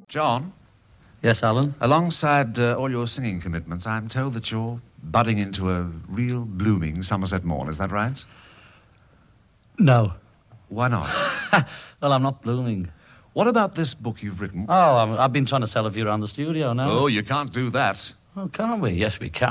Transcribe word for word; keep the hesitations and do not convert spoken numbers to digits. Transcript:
John? Yes, Alan? Alongside uh, all your singing commitments, I'm told that you're budding into a real blooming Somerset morn. Is that right? No. Why not? Well, I'm not blooming. What about this book you've written? Oh, I'm, I've been trying to sell a few around the studio now. Oh, you can't do that. Oh, can't we? Yes, we can.